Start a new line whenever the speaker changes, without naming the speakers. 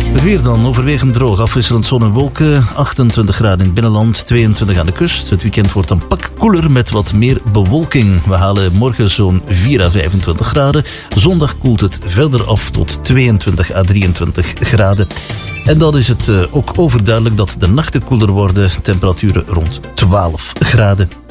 Het weer dan, overwegend droog, afwisselend zon en wolken. 28 graden in het binnenland, 22 aan de kust. Het weekend wordt een pak koeler met wat meer bewolking. We halen morgen zo'n 4 à 25 graden. Zondag koelt het verder af tot 22 à 23 graden. En dan is het ook overduidelijk dat de nachten koeler worden. Temperaturen rond 12 graden.